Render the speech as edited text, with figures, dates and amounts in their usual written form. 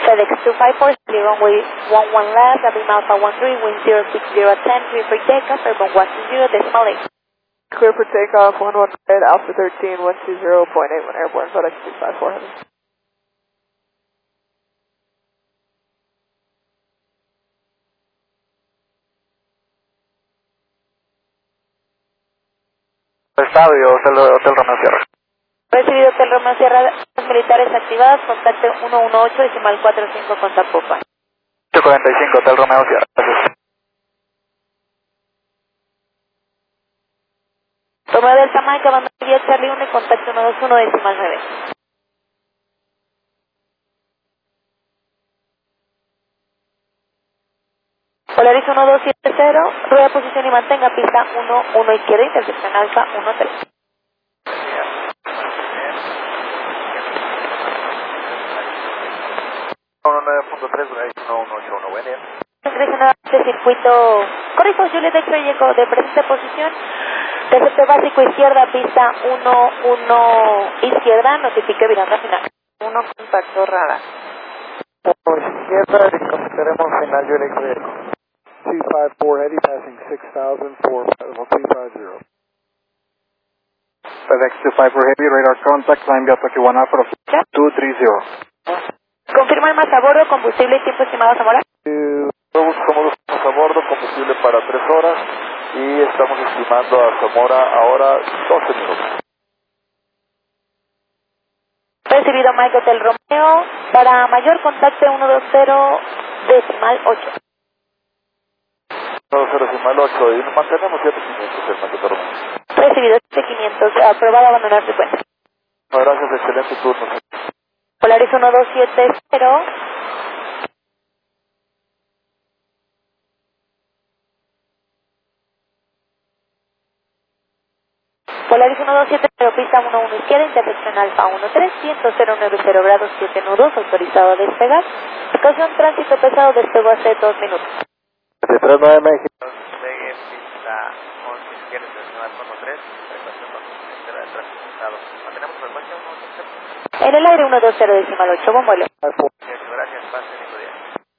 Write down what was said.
FedEx 254, runway 11 left, Lima Alpha 13, wind 06010, clear for takeoff, airborne 120, decimal 8. Clear for takeoff, 11 red, Alpha 13, 120.81, airborne, FedEx 254. Estadio, Hotel Romeo Sierra. Recibido Hotel Romeo Sierra, las militares activadas, contacte 118, decimal 45 con Zapopan. 845, Hotel Romeo Sierra. Gracias. Romeo Delta Mike, abandona vía Charlie 1 y contacto 121, decimal 9. Polaris 1270, rueda posición y mantenga pista 11 izquierda, intersección alfa 13. 19.3, 1181, buen día. Ingresa nuevamente circuito, corrijo Juliet X-Ray Eco de presente posición, receptor básico izquierda, pista 11 izquierda, notifique virando final. 1 contacto rara. Por izquierda, consideremos final Juliet X-Ray Eco. 254 heavy passing 6,000 for 350. FedEx 254 Heavy, radar contact, climb Delta Q1 Alpha 230. Confirma el más a bordo, combustible y tiempo estimado, Zamora. Todos cómodos a bordo, combustible para 3 horas y estamos estimando a Zamora ahora 12 minutos. Recibido Mike Hotel Romeo, para mayor contacte 120 decimal 8. 120 decimal 8 y nos mantenemos 7500 el Mike Hotel Romeo. Recibido 500, aprobado abandonar frecuencia. Gracias, excelente turno. Polaris 1270. Polaris 1270, pista 11 izquierda, intersección alfa 13, 10090 grados 7 nudos, autorizado a despegar. Precaución, tránsito pesado, despegó hace 2 minutos. 39 México. Despegue pista 11 izquierda, intersección alfa 13, precaución bajo carretera de tránsito pesado. Mantenemos frecuencia 120. En el aire 120 decimal 8, buen vuelo. Gracias, pase.